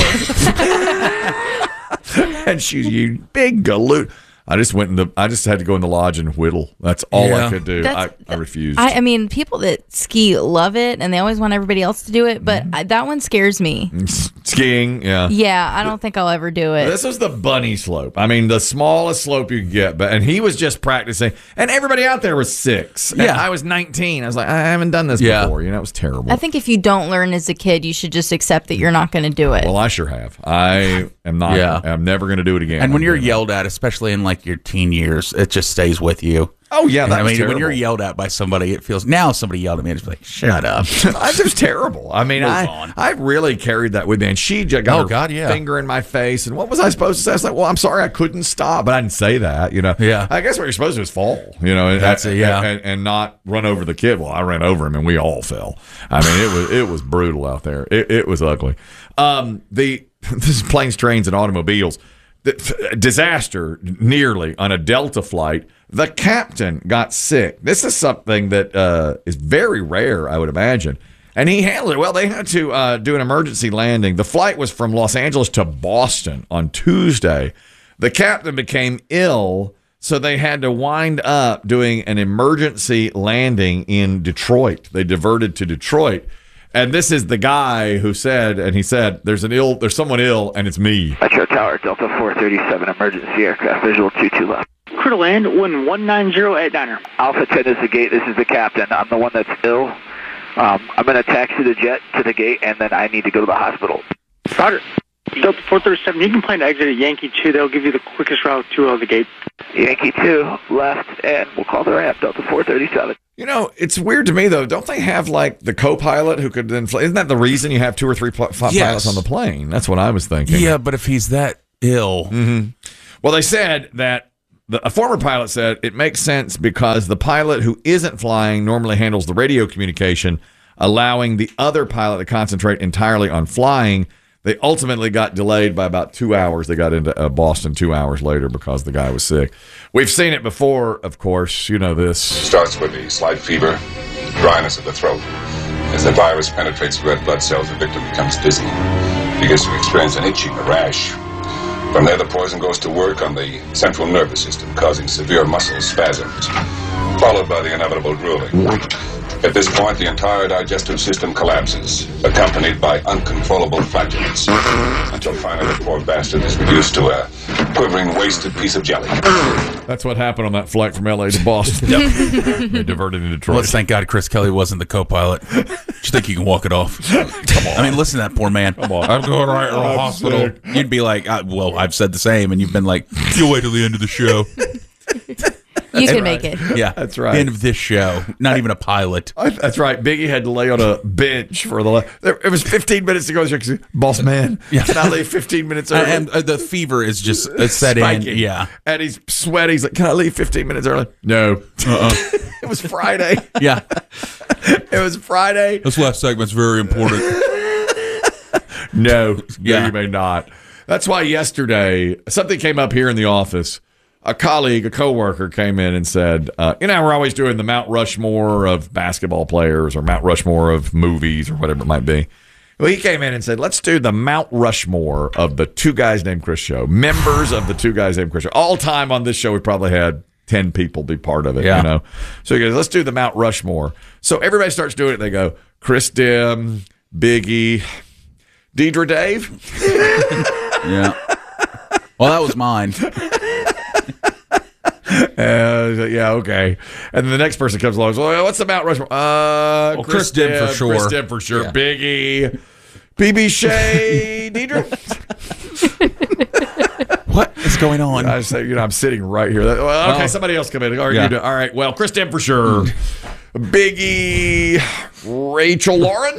And she's, "You big galoot." I just went in the, I just had to go in the lodge and whittle. That's all I Yeah. could do. I, That's- I refused. I, I mean, people that ski love it, and they always want everybody else to do it. But I, that one scares me. Skiing, yeah. Yeah, I don't think I'll ever do it. This was the bunny slope. I mean, the smallest slope you could get. But and he was just practicing, and everybody out there was six. And Yeah. I was nineteen. I was like, I haven't done this Yeah. before. You know, it was terrible. I think if you don't learn as a kid, you should just accept that you're not going to do it. Well, I sure have. I am not. Yeah. I'm never going to do it again. And when I'm you're gonna- yelled at, especially in like your teen years, it just stays with you. oh yeah, that I was mean, terrible. when you're yelled at by somebody, it feels. Now somebody yelled at me, and it's like, "Shut up." It was terrible. I mean, Move I on. I really carried that with me, and she just got Oh, her God, yeah. finger in my face. And what was I supposed to say? I was like, "Well, I'm sorry, I couldn't stop," but I didn't say that. You know. Yeah. I guess what you're supposed to do is fall. You know. and- That's it, yeah. And, and not run over the kid. Well, I ran over him, and we all fell. I mean, it was it was brutal out there. It, it was ugly. Um, the this is planes, trains, and automobiles. The, disaster nearly on a Delta flight. The captain got sick. This is something that uh, is very rare, I would imagine. And he handled it well. They had to uh, do an emergency landing. The flight was from Los Angeles to Boston on Tuesday. The captain became ill, so they had to wind up doing an emergency landing in Detroit. They diverted to Detroit. And this is the guy who said, and he said, there's an ill, there's someone ill, and it's me. Metro Tower, Delta four thirty-seven, emergency aircraft, visual two two left. Crew to land, wind one nine zero at diner. Alpha ten is the gate, this is the captain. I'm the one that's ill. Um, I'm going to taxi the jet to the gate, and then I need to go to the hospital. Roger. Delta four thirty-seven, you can plan to exit at Yankee two. They'll give you the quickest route to uh, the gate. Yankee two, left, and we'll call the ramp, Delta four thirty-seven. You know, it's weird to me, though. Don't they have, like, the co-pilot who could then fly? Isn't that the reason you have two or three pl- pilots Yes. on the plane? That's what I was thinking. Yeah, but if he's that ill. Mm-hmm. Well, they said that the, a former pilot said it makes sense because the pilot who isn't flying normally handles the radio communication, allowing the other pilot to concentrate entirely on flying. They ultimately got delayed by about two hours. They got into uh, Boston two hours later because the guy was sick. We've seen it before, of course. You know this. Starts with a slight fever, dryness of the throat. As the virus penetrates red blood cells, the victim becomes dizzy, begins to experience an itching, a rash. From there, the poison goes to work on the central nervous system, causing severe muscle spasms, followed by the inevitable drooling. At this point, the entire digestive system collapses, accompanied by uncontrollable flatulence, until finally the poor bastard is reduced to a quivering, wasted piece of jelly. That's what happened on that flight from L A to Boston. Yep. They diverted into Detroit. Well, let's thank God Chris Kelly wasn't the co-pilot. Do you think you can walk it off? Come on. I mean, listen to that poor man. Come on. I'm going right to the I'm hospital. sick. You'd be like, I, well, I've said the same, and you've been like, you'll wait till the end of the show. You can make it. Yeah, that's right. The end of this show. Not even a pilot. That's right. Biggie had to lay on a bench for the. La- it was fifteen minutes ago. Boss man, Yeah. can I leave fifteen minutes early? And uh, the fever is just uh, set in. Spiking. Yeah. And he's sweaty. He's like, can I leave fifteen minutes early? No. Uh-uh. It was Friday. Yeah. It was Friday. This last segment's very important. No. Yeah. No, you may not. That's why yesterday, something came up here in the office. A colleague, a coworker came in and said, uh, you know, we're always doing the Mount Rushmore of basketball players or Mount Rushmore of movies or whatever it might be. Well, he came in and said, let's do the Mount Rushmore of the Two Guys Named Chris show. Members of the Two Guys Named Chris show. All time on this show, we probably had ten people be part of it, Yeah. you know. So he goes, let's do the Mount Rushmore. So everybody starts doing it. They go, Chris Dim, Biggie, Deidre Dave. Yeah. Well, that was mine. Uh, yeah, okay. And then the next person comes along and says, well, what's the Mount Rushmore? Uh, Well, Chris Dim for sure. Chris Dim for sure. Yeah. Biggie, B B Shea, Deidre. What is going on? I say, you know, I'm sitting right here. Well, okay, Oh. somebody else come in. All right, Yeah. you do- all right, well, Chris Dim for sure. Biggie, Rachel Lauren.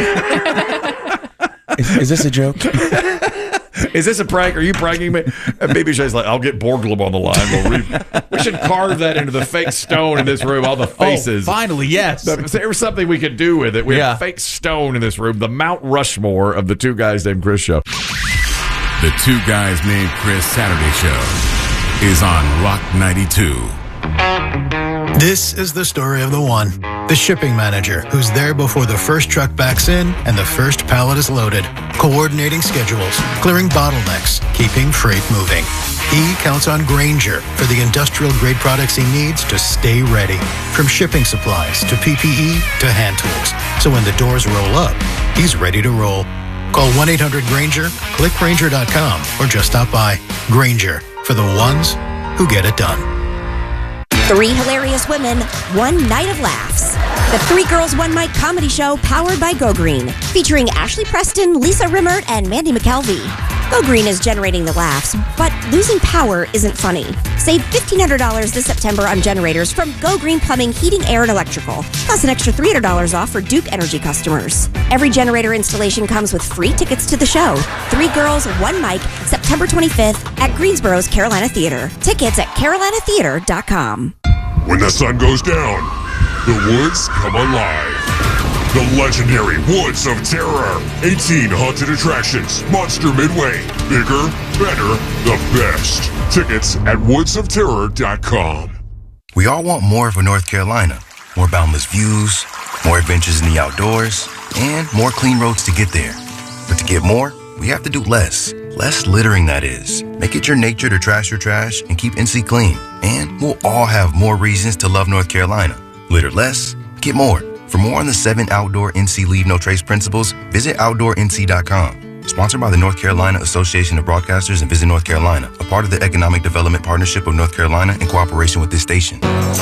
Is, is this a joke? Is this a prank? Are you pranking me? And B B Shay's like, I'll get Borglum on the line. We'll re- we should carve that into the fake stone in this room. All the faces. Oh, finally, yes. There was something we could do with it. We Yeah. have fake stone in this room. The Mount Rushmore of the Two Guys Named Chris show. The Two Guys Named Chris Saturday Show is on Rock ninety-two. This is the story of the one, the shipping manager, who's there before the first truck backs in and the first pallet is loaded, coordinating schedules, clearing bottlenecks, keeping freight moving. He counts on Grainger for the industrial-grade products he needs to stay ready, from shipping supplies to P P E to hand tools. So when the doors roll up, he's ready to roll. Call one eight hundred Grainger, click Grainger dot com, or just stop by. Grainger, for the ones who get it done. Three hilarious women, one night of laughs. The Three Girls One Mic comedy show powered by Go Green, featuring Ashley Preston, Lisa Rimmert, and Mandy McKelvey. Go Green is generating the laughs, but losing power isn't funny. Save fifteen hundred dollars this September on generators from Go Green Plumbing, Heating, Air, and Electrical, plus an extra three hundred dollars off for Duke Energy customers. Every generator installation comes with free tickets to the show. Three Girls, One Mic, September twenty-fifth at Greensboro's Carolina Theater. Tickets at carolina theater dot com. When the sun goes down, the woods come alive. The legendary Woods of Terror. eighteen haunted attractions. Monster Midway. Bigger, better, the best. Tickets at woods of terror dot com. We all want more of a North Carolina. More boundless views, more adventures in the outdoors, and more clean roads to get there. But to get more, we have to do less. Less littering, that is. Make it your nature to trash your trash and keep N C clean. And we'll all have more reasons to love North Carolina. Litter less, get more. For more on the seven outdoor N C Leave No Trace principles, visit outdoor N C dot com. Sponsored by the North Carolina Association of Broadcasters and Visit North Carolina, a part of the Economic Development Partnership of North Carolina in cooperation with this station.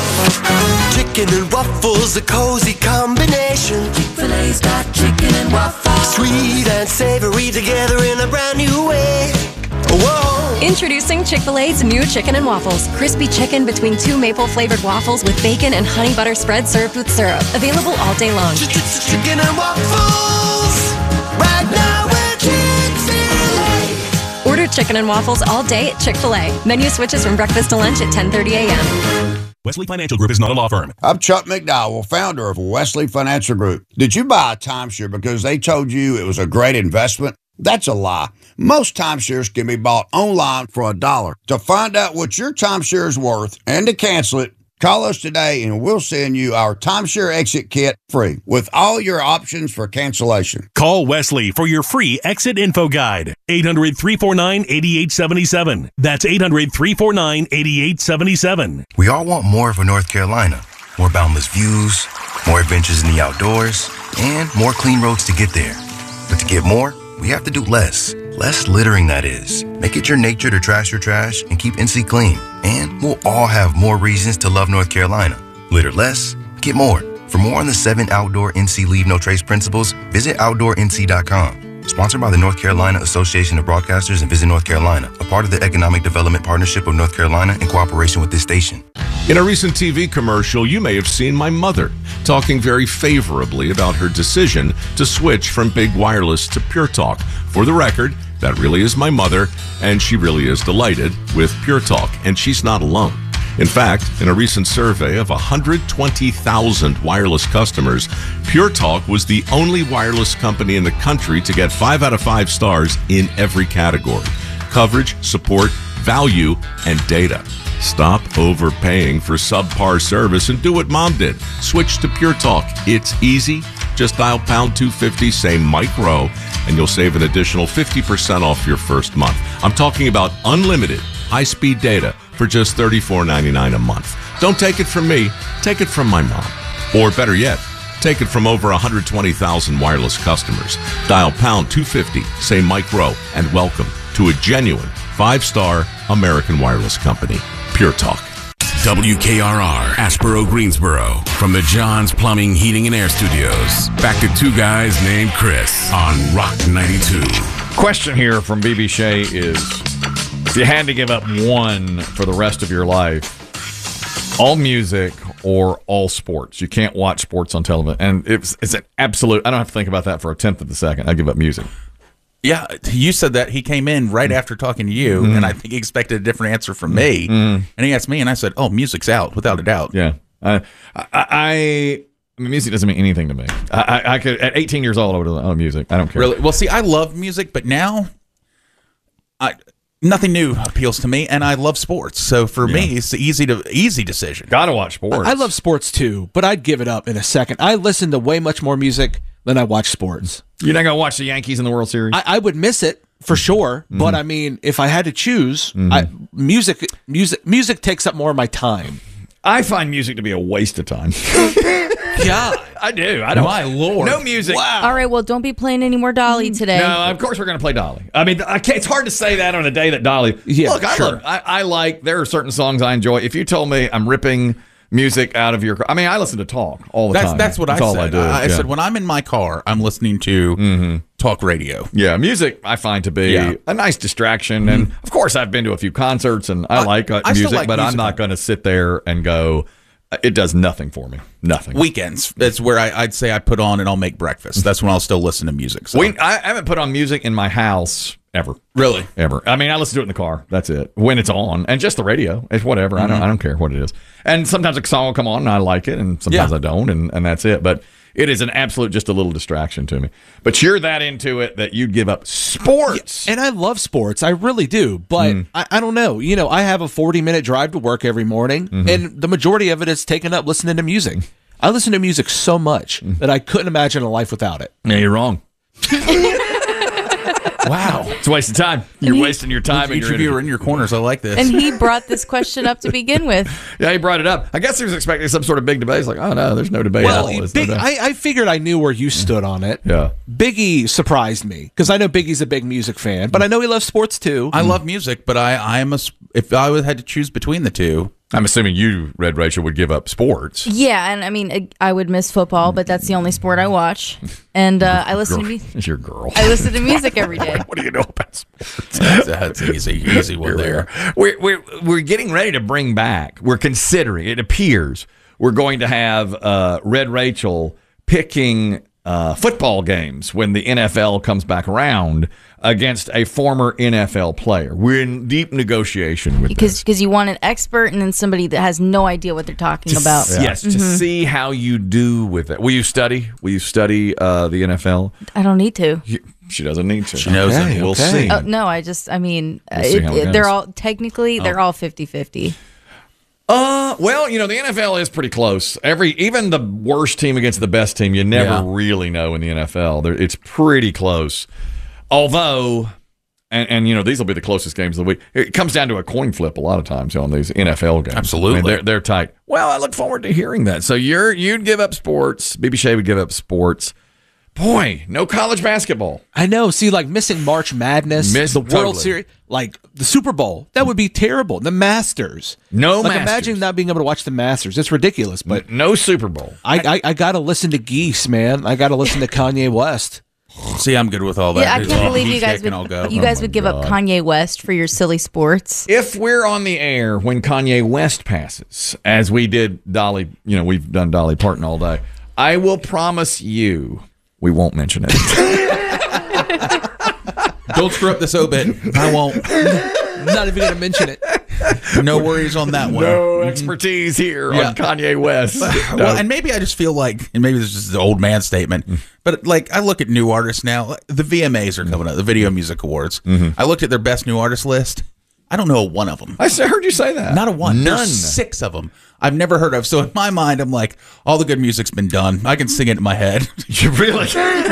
Chicken and waffles, a cozy combination. Chick-fil-A's got chicken and waffles. Sweet and savory together in a brand new way. Whoa. Introducing Chick-fil-A's new chicken and waffles. Crispy chicken between two maple-flavored waffles with bacon and honey butter spread served with syrup. Available all day long. Chicken and waffles. Right now we're Chick-fil-A. Order chicken and waffles all day at Chick-fil-A. Menu switches from breakfast to lunch at ten thirty a.m. Wesley Financial Group is not a law firm. I'm Chuck McDowell, founder of Wesley Financial Group. Did you buy a timeshare because they told you it was a great investment? That's a lie. Most timeshares can be bought online for a dollar. To find out what your timeshare is worth and to cancel it, call us today and we'll send you our timeshare exit kit free with all your options for cancellation. Call Wesley for your free exit info guide. eight hundred, three four nine, eight eight seven seven. That's eight hundred, three four nine, eight eight seven seven. We all want more for North Carolina. More boundless views, more adventures in the outdoors, and more clean roads to get there. But to get more, we have to do less. Less littering, that is. Make it your nature to trash your trash and keep N C clean. And we'll all have more reasons to love North Carolina. Litter less, get more. For more on the seven outdoor N C Leave No Trace principles, visit outdoor N C dot com. Sponsored by the North Carolina Association of Broadcasters and Visit North Carolina, a part of the Economic Development Partnership of North Carolina in cooperation with this station. In a recent T V commercial, you may have seen my mother talking very favorably about her decision to switch from Big Wireless to Pure Talk. For the record, that really is my mother, and she really is delighted with Pure Talk, and she's not alone. In fact, in a recent survey of one hundred twenty thousand wireless customers, Pure Talk was the only wireless company in the country to get five out of five stars in every category: coverage, support, value, and data. Stop overpaying for subpar service and do what Mom did. Switch to Pure Talk. It's easy. Just dial pound two fifty, say micro, and you'll save an additional fifty percent off your first month. I'm talking about unlimited high-speed data for just thirty-four ninety-nine a month. Don't take it from me. Take it from my mom. Or better yet, take it from over one hundred twenty thousand wireless customers. Dial pound two fifty, say micro, and welcome to a genuine five-star American wireless company. Pure Talk. W K R R, Ashboro, Greensboro. From the John's Plumbing, Heating, and Air Studios. Back to Two Guys Named Chris on Rock ninety-two. Question here from B B Shea is, if you had to give up one for the rest of your life, all music or all sports? You can't watch sports on television. And it's, it's an absolute, I don't have to think about that for a tenth of a second. I give up music. Yeah, you said that. He came in right after talking to you, mm. and I think he expected a different answer from me. Mm. And he asked me, and I said, oh, music's out, without a doubt. Yeah. I, I, I, I mean, music doesn't mean anything to me. I, I, I could, at eighteen years old, I would have oh, music. I don't care. Really? Well, see, I love music, but now I nothing new appeals to me, and I love sports. So for yeah. me, it's the easy to easy decision. Got to watch sports. I love sports too, but I'd give it up in a second. I listen to way much more music than I watch sports. You're not going to watch the Yankees in the World Series? I, I would miss it for sure, mm-hmm. but I mean, if I had to choose, mm-hmm. I, music, music, music takes up more of my time. I find music to be a waste of time. God, I do. I don't. My Lord, no music. Wow. All right, well, don't be playing any more Dolly today. No, of course we're going to play Dolly. I mean, I can't, it's hard to say that on a day that Dolly. Yeah, look, I sure. love. I, I like. There are certain songs I enjoy. If you told me I'm ripping music out of your, I mean, I listen to talk all the that's, time. That's what that's I all said. I do. I, I yeah. said when I'm in my car, I'm listening to mm-hmm. talk radio. Yeah, music I find to be yeah. a nice distraction, and mm-hmm. of course I've been to a few concerts, and I, I like uh, I music, like but music. I'm not going to sit there and go. It does nothing for me. Nothing. Weekends. That's where I, I'd say I put on and I'll make breakfast. That's when I'll still listen to music. So. We, I haven't put on music in my house ever. Really? Ever. I mean, I listen to it in the car. That's it. When it's on. And just the radio. It's whatever. Mm-hmm. I don't I don't care what it is. And sometimes a song will come on and I like it, and sometimes yeah. I don't, and, and that's it. But it is an absolute, just a little distraction to me. But you're that into it that you'd give up sports. Yeah, and I love sports. I really do. But mm. I, I don't know. You know, I have a forty-minute drive to work every morning, mm-hmm. and the majority of it is taken up listening to music. I listen to music so much mm. that I couldn't imagine a life without it. Yeah, you're wrong. Wow. It's a waste of time. You're he- wasting your time. Each and of you are in your corners. I like this. And he brought this question up to begin with. Yeah, he brought it up. I guess he was expecting some sort of big debate. He's like, oh, no, there's no debate Well, at all. There's Big, no doubt. I, I figured I knew where you stood on it. Yeah. Biggie surprised me because I know Biggie's a big music fan, but I know he loves sports too. I love music, but I, I am a. s- If I would- had to choose between the two, I'm assuming you, Red Rachel, would give up sports. Yeah, and I mean, I- I would miss football, but that's the only sport I watch. And uh, I listen to music. It's your girl. I listen to music every day. What do you know about sports? that's easy, easy one there. We're, we're, we're getting ready to bring back, we're considering, it appears, we're going to have uh, Red Rachel picking uh, football games when the N F L comes back around against a former N F L player. We're in deep negotiation with Because because you want an expert and then somebody that has no idea what they're talking to, about. Yes, to Mhm. see how you do with it. Will you study? Will you study uh, the N F L? I don't need to. You, she doesn't need to. She knows Okay, it. We'll Okay. see. Oh, no, I just, I mean, We'll see it, how it it- they're goes. all, technically, they're Oh. all fifty-fifty. Uh, well, you know, the N F L is pretty close. Every even the worst team against the best team, you never Yeah. really know in the N F L. They're, it's pretty close. Although, and, and you know, these will be the closest games of the week. It comes down to a coin flip a lot of times on these N F L games. Absolutely. I mean, they're they're tight. Well, I look forward to hearing that. So you're you'd give up sports. B B Shea would give up sports. Boy, no college basketball. I know. See, like missing March Madness, Miss- the World totally. Series, like the Super Bowl. That would be terrible. The Masters. No like, Masters. imagine not being able to watch the Masters. It's ridiculous. But no Super Bowl. I I, I got to listen to Geese, man. I got to listen to Kanye West. See, I'm good with all that. Yeah, I There's can't all believe heat you guys shaking, would, I'll go. you guys would give up God. Kanye West for your silly sports. If we're on the air when Kanye West passes, as we did Dolly, you know, we've done Dolly Parton all day, I will promise you we won't mention it. Don't screw up this obit. I won't. Not even going to mention it. No worries on that one. No expertise here Yeah. on Kanye West. Well, No. and maybe I just feel like, and maybe this is just an old man statement, but like I look at new artists now. The V M As are coming up, the Video Music Awards. I looked at their best new artist list. I don't know one of them. I heard you say that. Not a one. None. There's six of them I've never heard of. So in my mind, I'm like, all the good music's been done. I can sing it in my head. You really?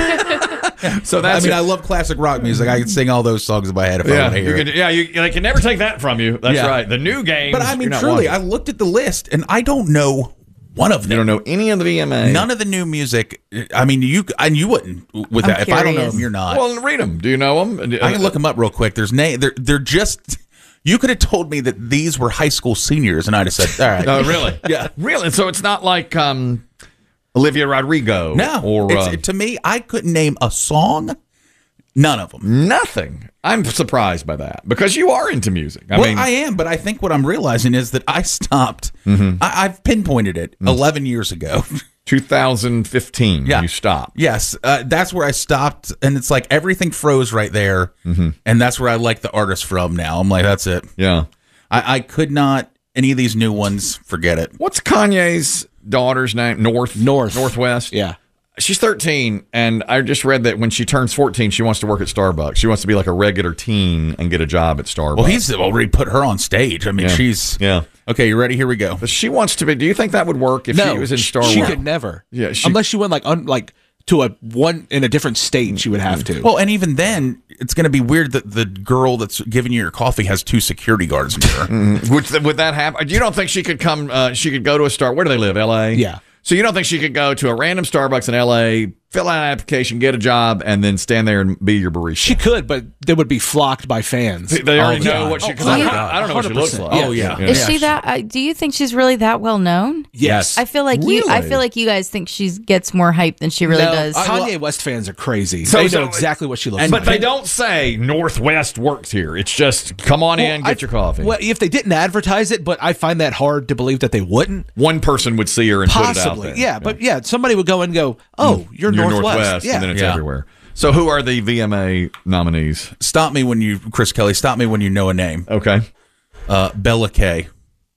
So that's I mean, it. I love classic rock music. I can sing all those songs in my head if I yeah, want to you hear can, it. yeah, you, they can never take that from you. That's Yeah. right. The new games. But I mean, you're not truly, I watching. looked at the list and I don't know one of them. You don't know any of the V M A. None of the new music. I mean, you and you wouldn't with I'm that. If I don't know curious. them, you're not. Well, read them. Do you know them? I can look them up real quick. There's na- they're they're just. You could have told me that these were high school seniors, and I'd have said, "All right." Oh, really? Yeah. Really? So it's not like um, Olivia Rodrigo. No, Or it's, uh, to me, I couldn't name a song. None of them. nothing. I'm surprised by that because you are into music. I well, mean, I am, but I think what I'm realizing is that I stopped. Mhm. I, I've pinpointed it Mm. eleven years ago. two thousand fifteen. Yeah. You stopped. Yes, uh, that's where I stopped, and it's like everything froze right there, and that's where I like the artist from now. I'm like, that's it. Yeah. I, I could not any of these new ones. Forget it. What's Kanye's daughter's name? North. North. Northwest. Yeah. She's thirteen, and I just read that when she turns fourteen, she wants to work at Starbucks. She wants to be like a regular teen and get a job at Starbucks. Well, he's already put her on stage. I mean, Yeah. she's yeah. okay. You ready? Here we go. But she wants to be. Do you think that would work if no, she was in Star she Wars? could never. Yeah, she- unless she went like un, like to a one in a different state, she would have to. Well, and even then, it's going to be weird that the girl that's giving you your coffee has two security guards near her. Mm-hmm. Would, would that happen? You don't think she could come? Uh, she could go to a Star. Where do they live? L A. Yeah. So you don't think she could go to a random Starbucks in L A, fill out an application, get a job, and then stand there and be your barista? She could, but they would be flocked by fans. They already Oh, know yeah. what she. Oh, Cause I, yeah. don't, I don't know what she looks like. Oh, yeah. Is she that? Uh, do you think she's really that well known? Yes. I feel like you. I Really? feel like you guys think she gets more hype than she really No, does. Kanye West fans are crazy. So- they know so- exactly what she looks And, like. but they don't say Northwest works here. It's just come on in, Well, get I- your coffee. Well, if they didn't advertise it, but I find that hard to believe that they wouldn't. One person would see her and put it out Possibly, there. yeah, but yeah, somebody would go and go, "Oh, you're, You're Northwest." yeah, and then it's Yeah. everywhere. So who are the V M A nominees? Stop me when you, Chris Kelly. Stop me when you know a name. Okay. Uh, Bella Kay,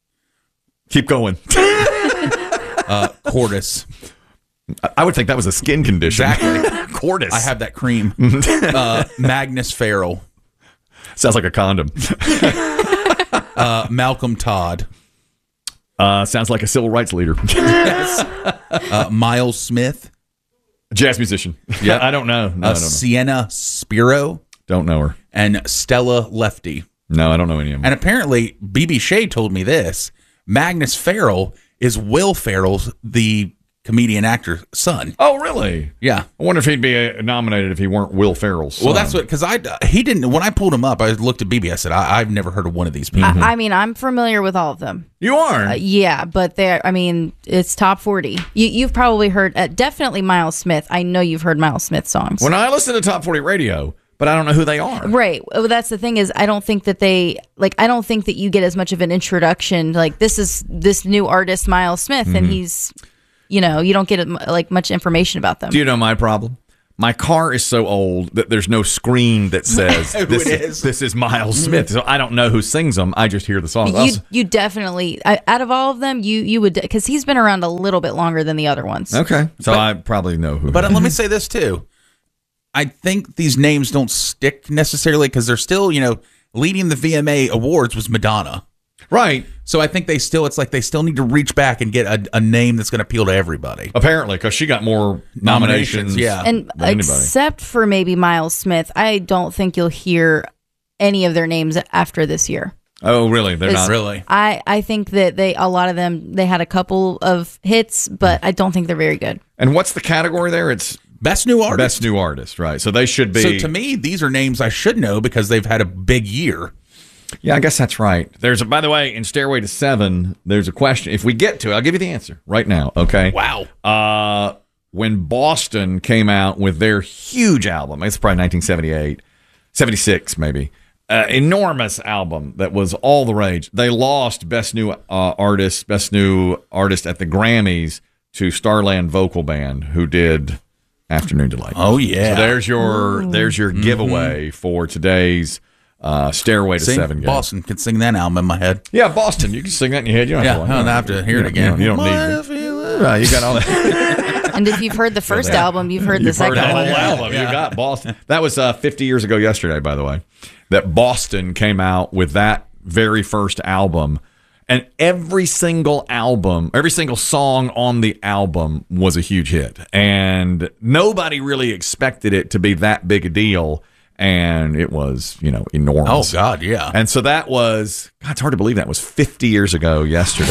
Keep going. uh, Cordis. I would think that was a skin condition. Exactly. Cordis. I have that cream. uh, Magnus Farrell, Sounds like a condom. uh, Malcolm Todd, Uh, sounds like a civil rights leader. uh, Miles Smith, Jazz musician. Yeah. I don't know. No, uh, I don't know. Sienna Spiro. Don't know her. And Stella Lefty. No, I don't know any of them. And apparently, B B Shea told me this. Magnus Farrell is Will Ferrell's, the comedian actor, son. Oh, really? Yeah. I wonder if he'd be uh, nominated if he weren't Will Ferrell's son. Well, that's what, because I, he didn't, when I pulled him up, I looked at B B. I said, I, I've never heard of one of these people. I, I mean, I'm familiar with all of them. You are? Uh, yeah, but they're, I mean, it's top forty. You, you've probably heard, uh, definitely Miles Smith. I know you've heard Miles Smith songs. When I listen to Top forty Radio, but I don't know who they are. Right. Well, that's the thing is, I don't think that they, like, I don't think that you get as much of an introduction. Like, this is this new artist, Miles Smith, mm-hmm. and he's, you know, you don't get, like, much information about them. Do you know my problem? My car is so old that there's no screen that says this is. this is Miles Smith. So I don't know who sings them. I just hear the song. You, you definitely, out of all of them, you you would, because he's been around a little bit longer than the other ones. Okay. So but, I probably know who. But let me say this, too. I think these names don't stick necessarily because they're still, you know, leading the V M A awards was Madonna. Right. So I think they still, it's like they still need to reach back and get a, a name that's going to appeal to everybody. Apparently, because she got more nominations. nominations yeah. And except for maybe Miles Smith, I don't think you'll hear any of their names after this year. Oh, really? They're not really. I, I think that they a lot of them, they had a couple of hits, but I don't think they're very good. And what's the category there? It's Best New Artist. Best New Artist, right. So they should be. So to me, these are names I should know because they've had a big year. Yeah, I guess that's right. There's a, by the way, in Stairway to Seven, there's a question. If we get to it, I'll give you the answer right now, okay? Wow. Uh, when Boston came out with their huge album, it's probably nineteen seventy-eight, seventy-six maybe, uh, enormous album that was all the rage. They lost Best New uh, Artist, Best New Artist at the Grammys to Starland Vocal Band, who did Afternoon Delight. Oh, yeah. So there's your, there's your giveaway mm-hmm. for today's Uh, Stairway to Sing, Seven. Game. Boston can sing that album in my head. Yeah, Boston. You can sing that in your head. You don't yeah, have to, I don't have to hear you it again. You don't, you don't need it. Right, you got all that. And if you've heard the first yeah. album, you've heard you've the second heard one. The whole album. Yeah. You got Boston. That was uh, fifty years ago yesterday, by the way, that Boston came out with that very first album. And every single album, every single song on the album was a huge hit. And nobody really expected it to be that big a deal. And it was, you know, enormous. Oh, God, yeah. And so that was, God, it's hard to believe that was fifty years ago yesterday.